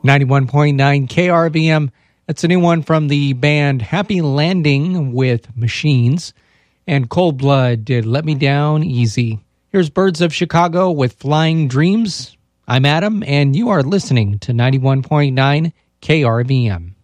91.9 KRVM. That's a new one from the band Happy Landing with Machines. And Cold Blood did Let Me Down Easy. Here's Birds of Chicago with Flying Dreams. I'm Adam, and you are listening to 91.9 KRVM.